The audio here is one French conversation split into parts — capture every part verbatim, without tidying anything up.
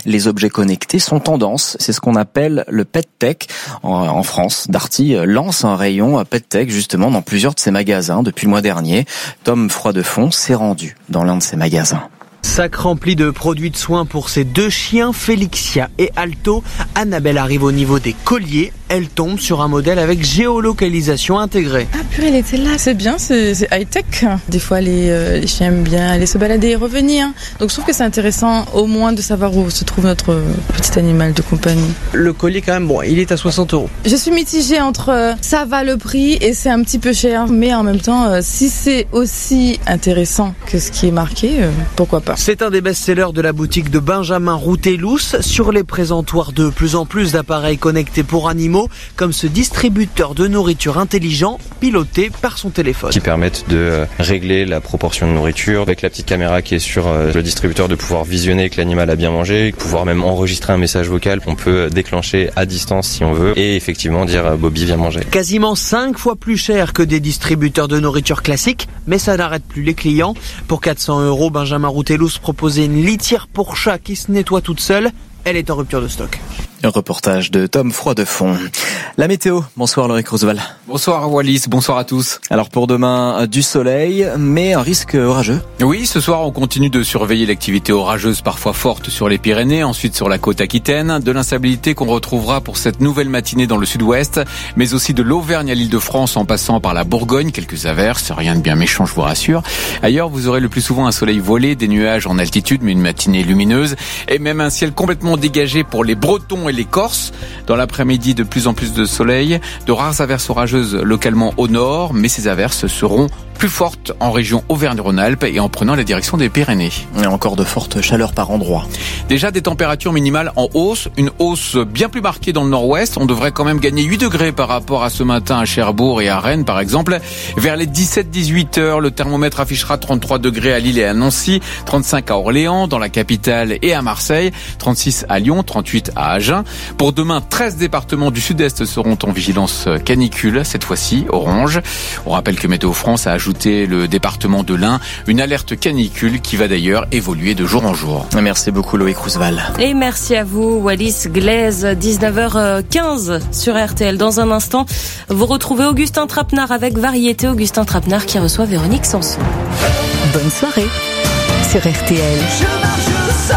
Les objets connectés sont tendance. C'est ce qu'on appelle le pet tech. En France, Darty lance un rayon pet tech justement dans plusieurs de ses magasins depuis le mois dernier. Tom Froidefond s'est rendu dans l'un de ces magasins. Sac rempli de produits de soins pour ses deux chiens, Félixia et Alto. Annabelle arrive au niveau des colliers. Elle tombe sur un modèle avec géolocalisation intégrée. Ah purée, elle était là, c'est bien, c'est, c'est high-tech. Des fois, les, euh, les chiens aiment bien aller se balader et revenir. Donc je trouve que c'est intéressant au moins de savoir où se trouve notre petit animal de compagnie. Le collier quand même, bon, il est à soixante euros. Je suis mitigée entre euh, ça va le prix et c'est un petit peu cher. Mais en même temps, euh, si c'est aussi intéressant que ce qui est marqué, euh, pourquoi pas. C'est un des best-sellers de la boutique de Benjamin Routelousse. Sur les présentoirs, de plus en plus d'appareils connectés pour animaux, comme ce distributeur de nourriture intelligent piloté par son téléphone. Qui permettent de régler la proportion de nourriture avec la petite caméra qui est sur le distributeur, de pouvoir visionner que l'animal a bien mangé, pouvoir même enregistrer un message vocal qu'on peut déclencher à distance si on veut et effectivement dire Bobby viens manger. Quasiment cinq fois plus cher que des distributeurs de nourriture classiques, mais ça n'arrête plus les clients. Pour quatre cents euros, Benjamin Routelousse proposait une litière pour chat qui se nettoie toute seule. Elle est en rupture de stock. Un reportage de Tom Froidefond. La météo. Bonsoir Loïc Roosevelt. Bonsoir Wallis, bonsoir à tous. Alors pour demain, du soleil, mais un risque orageux. Oui, ce soir on continue de surveiller l'activité orageuse parfois forte sur les Pyrénées, ensuite sur la côte aquitaine, de l'instabilité qu'on retrouvera pour cette nouvelle matinée dans le sud-ouest, mais aussi de l'Auvergne à l'Île-de-France en passant par la Bourgogne, quelques averses, rien de bien méchant je vous rassure. Ailleurs vous aurez le plus souvent un soleil voilé, des nuages en altitude, mais une matinée lumineuse, et même un ciel complètement dégagé pour les Bretons et les Corses. Dans l'après-midi, de plus en plus de soleil, de rares averses orageuses localement au nord, mais ces averses seront plus fortes en région Auvergne-Rhône-Alpes et en prenant la direction des Pyrénées. Et encore de fortes chaleurs par endroits. Déjà des températures minimales en hausse, une hausse bien plus marquée dans le nord-ouest. On devrait quand même gagner huit degrés par rapport à ce matin à Cherbourg et à Rennes par exemple. Vers les dix-sept dix-huit heures, le thermomètre affichera trente-trois degrés à Lille et à Nancy, trente-cinq à Orléans, dans la capitale et à Marseille, trente-six à Lyon, trente-huit à Agen. Pour demain, treize départements du sud-est seront en vigilance canicule, cette fois-ci orange. On rappelle que Météo France a ajouté le département de l'Ain, une alerte canicule qui va d'ailleurs évoluer de jour en jour. Merci beaucoup Loïc Roosevelt. Et merci à vous Wallis Glaise, dix-neuf heures quinze sur R T L. Dans un instant, vous retrouvez Augustin Trapenard avec Variété. Augustin Trapenard qui reçoit Véronique Sanson. Bonne soirée sur R T L. Je marche seul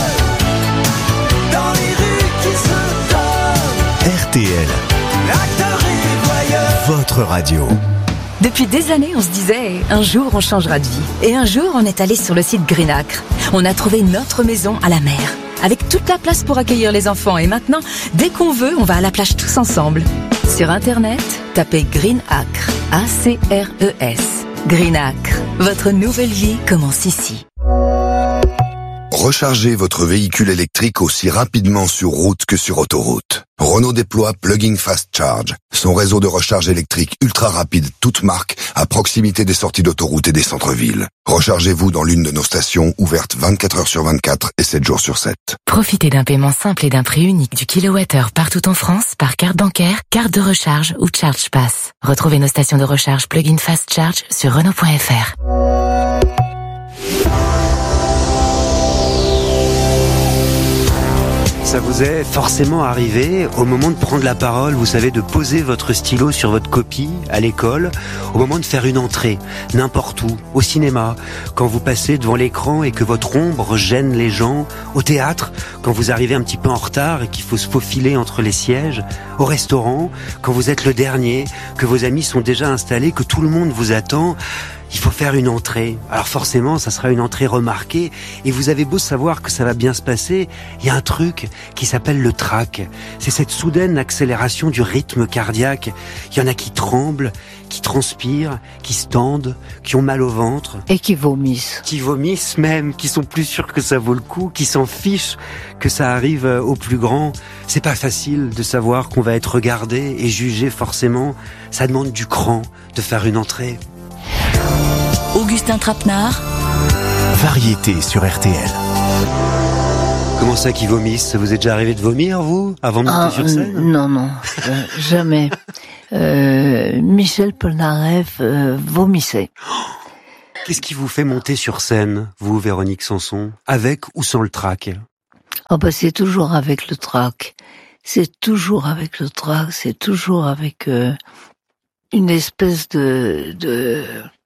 dans les rues qui se donnent. R T L, Acteur et voyeur. votre radio. Depuis des années, on se disait, un jour on changera de vie. Et un jour, on est allé sur le site Greenacre. On a trouvé notre maison à la mer, avec toute la place pour accueillir les enfants. Et maintenant, dès qu'on veut, on va à la plage tous ensemble. Sur Internet, tapez Greenacre, A C R E S. Greenacre, votre nouvelle vie commence ici. Rechargez votre véhicule électrique aussi rapidement sur route que sur autoroute. Renault déploie Plug-in Fast Charge, son réseau de recharge électrique ultra rapide toute marque à proximité des sorties d'autoroute et des centres-villes. Rechargez-vous dans l'une de nos stations ouvertes vingt-quatre heures sur vingt-quatre et sept jours sur sept. Profitez d'un paiement simple et d'un prix unique du kilowattheure partout en France par carte bancaire, carte de recharge ou Charge Pass. Retrouvez nos stations de recharge Plug-in Fast Charge sur Renault point F R. Ça vous est forcément arrivé au moment de prendre la parole, vous savez, de poser votre stylo sur votre copie à l'école, au moment de faire une entrée, n'importe où, au cinéma, quand vous passez devant l'écran et que votre ombre gêne les gens, au théâtre, quand vous arrivez un petit peu en retard et qu'il faut se faufiler entre les sièges, au restaurant, quand vous êtes le dernier, que vos amis sont déjà installés, que tout le monde vous attend. Il faut faire une entrée. Alors forcément, ça sera une entrée remarquée. Et vous avez beau savoir que ça va bien se passer, il y a un truc qui s'appelle le trac. C'est cette soudaine accélération du rythme cardiaque. Il y en a qui tremblent, qui transpirent, qui se tendent, qui ont mal au ventre. Et qui vomissent. Qui vomissent même, qui sont plus sûrs que ça vaut le coup, qui s'en fichent que ça arrive au plus grand. C'est pas facile de savoir qu'on va être regardé et jugé forcément. Ça demande du cran de faire une entrée. Augustin Trapenard. Variété sur R T L. Comment ça qui vomissent? Ça vous est déjà arrivé de vomir, vous, avant de monter ah, sur scène? Non, non, euh, jamais. Euh, Michel Polnareff euh, vomissait. Qu'est-ce qui vous fait monter sur scène, vous, Véronique Sanson, avec ou sans le trac? Oh bah c'est toujours avec le trac. C'est toujours avec le trac. C'est toujours avec euh, une espèce de, de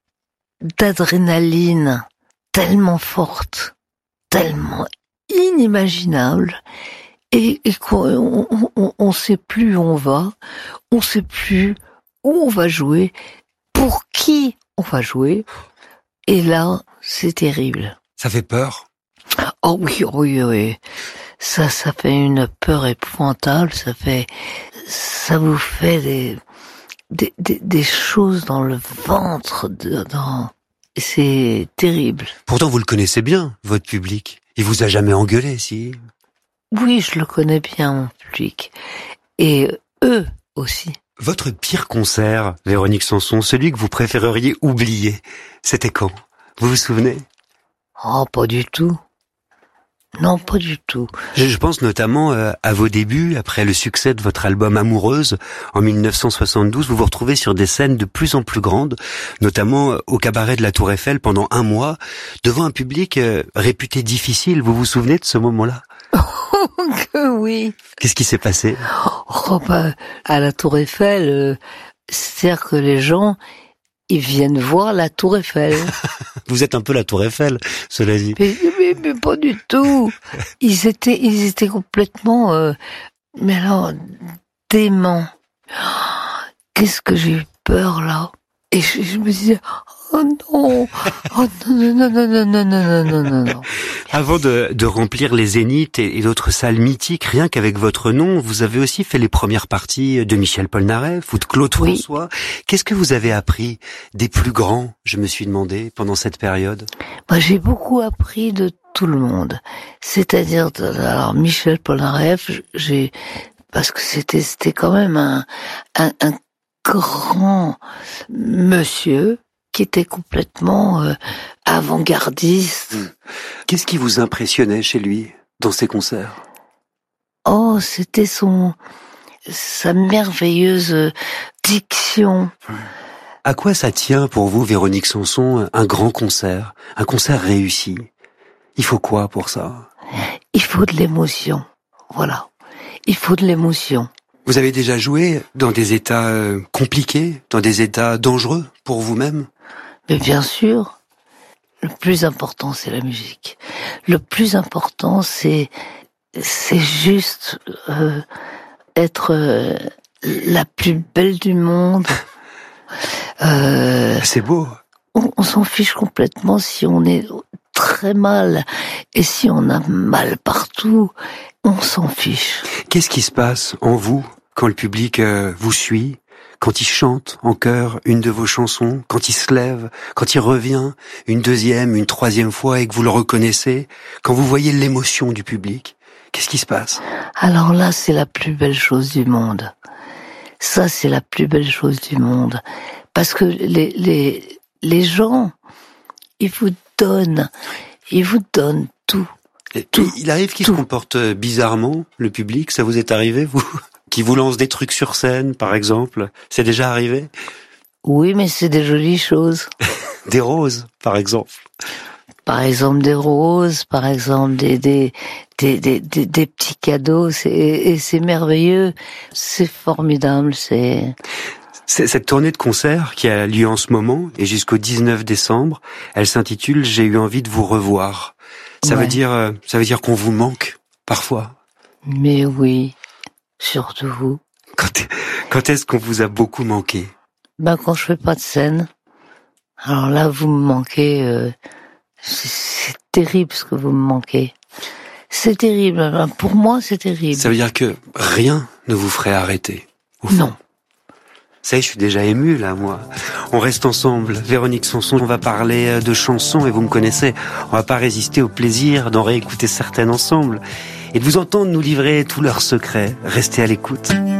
d'adrénaline tellement forte, tellement inimaginable, et, et qu'on on, on, on sait plus où on va, on sait plus où on va jouer, pour qui on va jouer, et là, c'est terrible. Ça fait peur? Oh oui, oui, oui. Ça, ça fait une peur épouvantable, ça fait, ça vous fait des, des, des, des choses dans le ventre, dans, c'est terrible. Pourtant, vous le connaissez bien, votre public. Il vous a jamais engueulé, si? Oui, je le connais bien, mon public. Et eux aussi. Votre pire concert, Véronique Sanson, celui que vous préféreriez oublier, c'était quand? Vous vous souvenez? Oh, pas du tout. Non, pas du tout. Je, je pense notamment euh, à vos débuts, après le succès de votre album Amoureuse, en mille neuf cent soixante-douze, vous vous retrouvez sur des scènes de plus en plus grandes, notamment euh, au cabaret de la Tour Eiffel pendant un mois, devant un public euh, réputé difficile. Vous vous souvenez de ce moment-là? Oh, que oui. Qu'est-ce qui s'est passé? Oh, bah, à la Tour Eiffel, euh, c'est-à-dire que les gens, ils viennent voir la Tour Eiffel. Vous êtes un peu la Tour Eiffel, cela dit. Mais, mais, mais pas du tout. Ils étaient, ils étaient complètement, euh, mais alors, déments. Qu'est-ce que j'ai eu peur, là. Et je, je me disais, oh non, oh non, non, non, non, non, non, non, non, non. Avant de, de remplir les Zéniths et, et d'autres salles mythiques, rien qu'avec votre nom, vous avez aussi fait les premières parties de Michel Polnareff ou de Claude oui. François. Qu'est-ce que vous avez appris des plus grands, je me suis demandé, pendant cette période? Moi, j'ai beaucoup appris de tout le monde. C'est-à-dire, de, alors, Michel Polnareff, j'ai, parce que c'était, c'était quand même un, un, un grand monsieur qui était complètement euh, avant-gardiste. Qu'est-ce qui vous impressionnait chez lui, dans ses concerts? Oh, c'était son, sa merveilleuse diction. À quoi ça tient pour vous, Véronique Sanson, un grand concert, un concert réussi? Il faut quoi pour ça? Il faut de l'émotion, voilà. Il faut de l'émotion. Vous avez déjà joué dans des états euh, compliqués, dans des états dangereux pour vous-même? Mais bien sûr, le plus important, c'est la musique. Le plus important, c'est c'est juste euh, être euh, la plus belle du monde. Euh, c'est beau. On, on s'en fiche complètement si on est très mal et si on a mal partout, on s'en fiche. Qu'est-ce qui se passe en vous quand le public euh, vous suit? Quand il chante en chœur une de vos chansons, quand il se lève, quand il revient une deuxième, une troisième fois et que vous le reconnaissez, quand vous voyez l'émotion du public, qu'est-ce qui se passe? Alors là, c'est la plus belle chose du monde. Ça, c'est la plus belle chose du monde. Parce que les, les, les gens, ils vous donnent, ils vous donnent tout. Et, tout il arrive qu'il tout. se comporte bizarrement, le public, ça vous est arrivé, vous? Qui vous lance des trucs sur scène, par exemple? C'est déjà arrivé? Oui, mais c'est des jolies choses. Des roses, par exemple. Par exemple, des roses, par exemple, des, des, des, des, des, des petits cadeaux, c'est, et c'est merveilleux. C'est formidable, c'est... C'est cette tournée de concert qui a lieu en ce moment, et jusqu'au dix-neuf décembre, elle s'intitule « J'ai eu envie de vous revoir ». Ça ouais. veut dire, euh, ça veut dire qu'on vous manque, parfois. Mais oui. Surtout vous. Quand, quand est-ce qu'on vous a beaucoup manqué? Ben quand je fais pas de scène. Alors là, vous me manquez. Euh, c'est, c'est terrible ce que vous me manquez. C'est terrible. Pour moi, c'est terrible. Ça veut dire que rien ne vous ferait arrêter. Au fond. Non. Ça y est, je suis déjà ému là, moi. On reste ensemble. Véronique Sanson, on va parler de chansons et vous me connaissez. On va pas résister au plaisir d'en réécouter certaines ensemble et de vous entendre nous livrer tous leurs secrets. Restez à l'écoute.